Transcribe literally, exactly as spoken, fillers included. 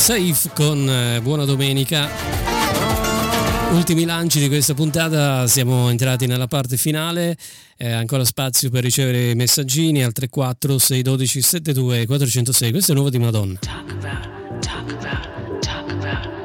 Safe con eh, buona domenica. Ultimi lanci di questa puntata, siamo entrati nella parte finale, eh, ancora spazio per ricevere messaggini al tre quattro sei uno due sette due quattro zero sei. Questo è il nuovo di Madonna.